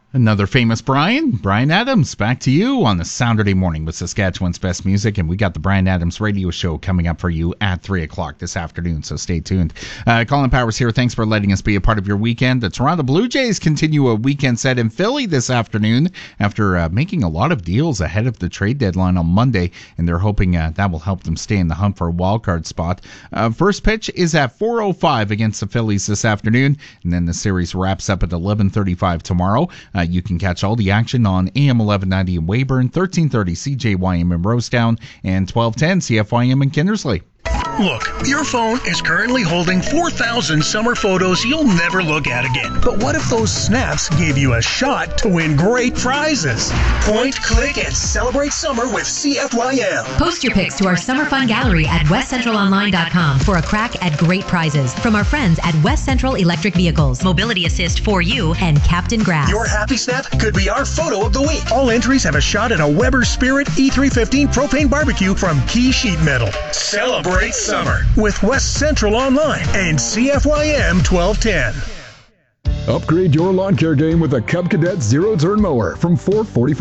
Another famous Brian Adams, back to you on the Saturday morning with Saskatchewan's best music, and we got the Brian Adams radio show coming up for you at 3 o'clock this afternoon, so stay tuned. Colin Powers here, thanks for letting us be a part of your weekend. The Toronto Blue Jays continue a weekend set in Philly this afternoon after making a lot of deals ahead of the trade deadline on Monday, and they're hoping that will help them stay in the hunt for a wildcard spot. First pitch is at 4:05 against the Phillies this afternoon, and then the series wraps up at 11:35 tomorrow. You can catch all the action on AM 1190 in Weyburn, 1330 CJYM in Rosetown, and 1210 CFYM in Kindersley. Look, your phone is currently holding 4,000 summer photos you'll never look at again. But what if those snaps gave you a shot to win great prizes? Point, click, and celebrate summer with CFYM. Post your pics to our summer fun gallery at westcentralonline.com for a crack at great prizes from our friends at West Central Electric Vehicles, Mobility Assist for You, and Captain Grass. Your happy snap could be our photo of the week. All entries have a shot at a Weber Spirit E315 propane barbecue from Key Sheet Metal. Celebrate summer with West Central Online and CFYM 1210. Upgrade your lawn care game with a Cub Cadet zero-turn mower from $444.